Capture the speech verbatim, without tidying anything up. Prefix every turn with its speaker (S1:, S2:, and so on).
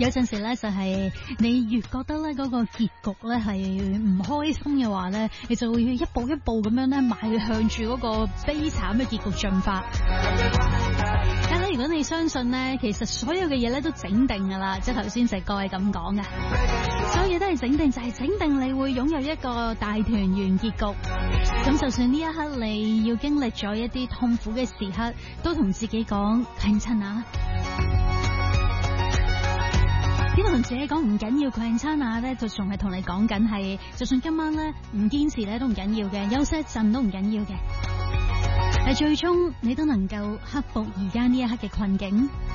S1: 有陣時咧就係你越覺得咧嗰個結局咧係唔開心嘅話咧，你就會一步一步咁樣咧邁向住嗰個悲慘嘅結局進發。但係如果你相信咧，其實所有嘅嘢咧都整定噶啦，即係頭先就各位咁講嘅，所有嘢都係整定，就係、是、整定你會擁有一個大團圓結局。咁就算呢一刻你要經歷咗一啲痛苦嘅時刻，都同自己講強親啊！點解同自己講唔緊要強親啊咧？就仲係同你講緊係，就算今晚咧唔堅持咧都唔緊要嘅，休息一陣都唔緊要嘅。但最終你都能夠克服而家呢一刻嘅困境。